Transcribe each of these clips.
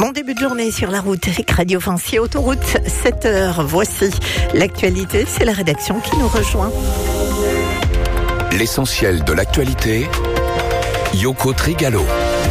Bon début de journée sur la route avec Radio Vinci Autoroute, 7h. Voici l'actualité, c'est la rédaction qui nous rejoint. L'essentiel de l'actualité, Yoko Trigalo.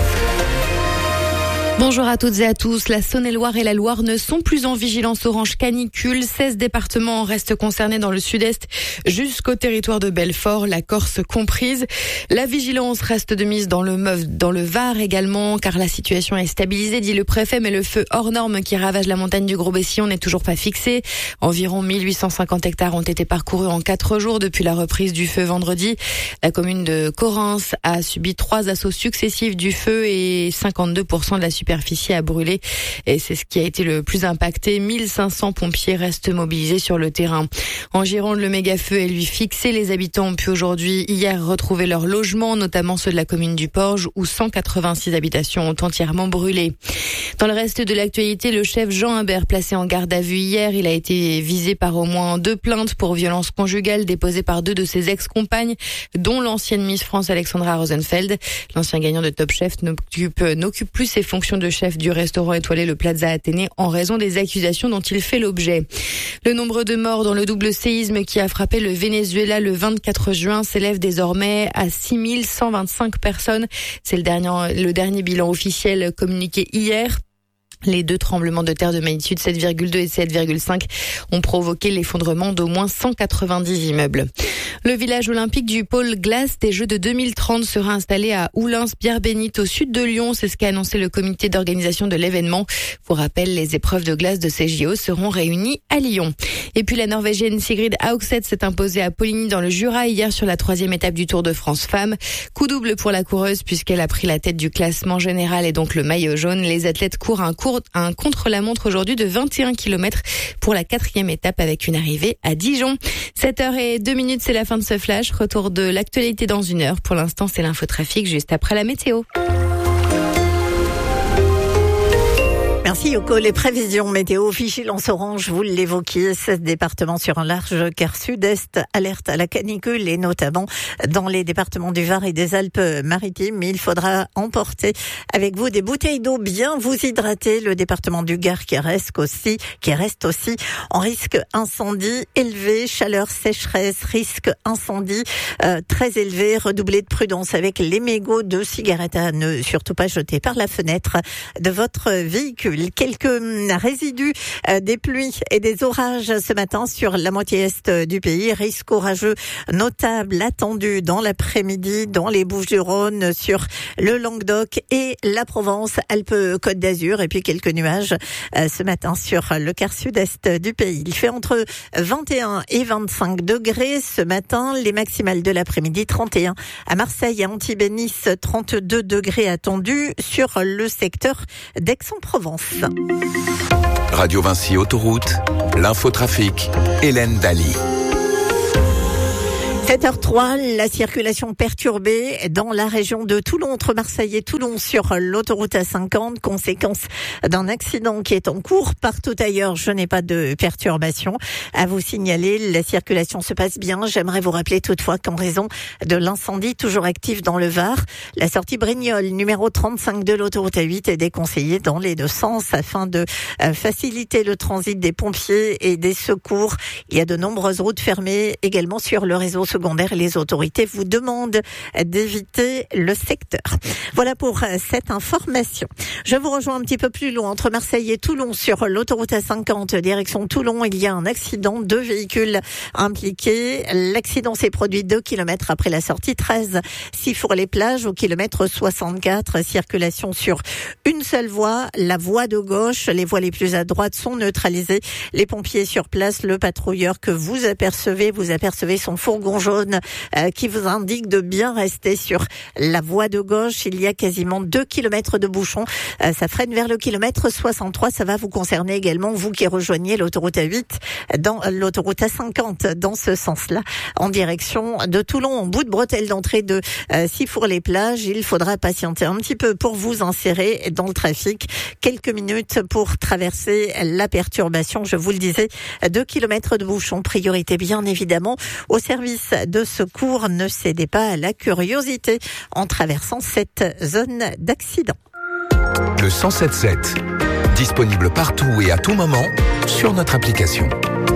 Bonjour à toutes et à tous. La Saône-et-Loire et la Loire ne sont plus en vigilance orange canicule. 16 départements restent concernés dans le sud-est jusqu'au territoire de Belfort, la Corse comprise. La vigilance reste de mise dans le Var également, car la situation est stabilisée, dit le préfet, mais le feu hors norme qui ravage la montagne du Gros-Bessillon n'est toujours pas fixé. Environ 1850 hectares ont été parcourus en 4 jours depuis la reprise du feu vendredi. La commune de Correns a subi 3 assauts successifs du feu et 52% de la superficie a brûlé, et c'est ce qui a été le plus impacté. 1500 pompiers restent mobilisés sur le terrain. En Gironde, le méga-feu est lui fixé. Les habitants ont pu hier retrouver leur logement, notamment ceux de la commune du Porge, où 186 habitations ont entièrement brûlé. Dans le reste de l'actualité, le chef Jean Humbert, placé en garde à vue hier, il a été visé par au moins 2 plaintes pour violences conjugales déposées par 2 de ses ex-compagnes, dont l'ancienne Miss France Alexandra Rosenfeld. L'ancien gagnant de Top Chef n'occupe plus ses fonctions de chef du restaurant étoilé le Plaza Athénée en raison des accusations dont il fait l'objet. Le nombre de morts dans le double séisme qui a frappé le Venezuela le 24 juin s'élève désormais à 6125 personnes. C'est le dernier bilan officiel communiqué hier. Les 2 tremblements de terre de magnitude 7,2 et 7,5 ont provoqué l'effondrement d'au moins 190 immeubles. Le village olympique du pôle glace des Jeux de 2030 sera installé à Oulins-Pierre-Bénite au sud de Lyon. C'est ce qu'a annoncé le comité d'organisation de l'événement. Pour rappel, les épreuves de glace de ces JO seront réunies à Lyon. Et puis la Norvégienne Sigrid Haugset s'est imposée à Poligny dans le Jura hier sur la 3e étape du Tour de France Femmes. Coup double pour la coureuse puisqu'elle a pris la tête du classement général et donc le maillot jaune. Les athlètes courent un contre-la-montre aujourd'hui de 21 km pour la 4e étape avec une arrivée à Dijon. 7h02, c'est la fin de ce flash. Retour de l'actualité dans 1 heure. Pour l'instant, c'est l'infotrafic juste après la météo. Merci Yoko. Les prévisions météo, vigilance orange, vous l'évoquiez, 16 départements sur un large quart sud-est, alerte à la canicule et notamment dans les départements du Var et des Alpes-Maritimes. Il faudra emporter avec vous des bouteilles d'eau, bien vous hydrater. Le département du Gard qui reste aussi en risque incendie élevé, chaleur, sécheresse, risque incendie très élevé. Redoubler de prudence avec les mégots de cigarettes à ne surtout pas jeter par la fenêtre de votre véhicule. Quelques résidus des pluies et des orages ce matin sur la moitié est du pays. Risque orageux notable attendu dans l'après-midi dans les Bouches-du-Rhône, sur le Languedoc et la Provence, Alpes-Côte d'Azur. Et puis quelques nuages ce matin sur le quart sud-est du pays. Il fait entre 21 et 25 degrés ce matin. Les maximales de l'après-midi, 31 à Marseille, à Antibes-Nice, 32 degrés attendus sur le secteur d'Aix-en-Provence. Radio Vinci Autoroute, l'infotrafic, Hélène Daly. 7h03, la circulation perturbée dans la région de Toulon, entre Marseille et Toulon, sur l'autoroute A50, conséquence d'un accident qui est en cours. Partout ailleurs, je n'ai pas de perturbation à vous signaler. La circulation se passe bien. J'aimerais vous rappeler toutefois qu'en raison de l'incendie toujours actif dans le Var, la sortie Brignoles, numéro 35 de l'autoroute A8, est déconseillée dans les 2 sens afin de faciliter le transit des pompiers et des secours. Il y a de nombreuses routes fermées également sur le réseau secondaire et les autorités vous demandent d'éviter le secteur. Voilà pour cette information. Je vous rejoins un petit peu plus loin, entre Marseille et Toulon, sur l'autoroute A50, direction Toulon. Il y a un accident, 2 véhicules impliqués. L'accident s'est produit 2 km après la sortie 13, Sifour-les-Plages, au kilomètre 64. Circulation sur une seule voie, la voie de gauche. Les voies les plus à droite sont neutralisées. Les pompiers sur place, le patrouilleur que vous apercevez son fourgon jaune qui vous indique de bien rester sur la voie de gauche. Il y a quasiment 2 km de bouchons. Ça freine vers le kilomètre 63. Ça va vous concerner également, vous qui rejoignez l'autoroute A8 dans l'autoroute A50 dans ce sens-là, en direction de Toulon, en bout de bretelle d'entrée de Sifour-les-Plages. Il faudra patienter un petit peu pour vous insérer dans le trafic. Quelques minutes pour traverser la perturbation. Je vous le disais, 2 km de bouchons. Priorité bien évidemment au service de secours. Ne cédez pas à la curiosité en traversant cette zone d'accident. le 107.7. Disponible partout et à tout moment sur notre application.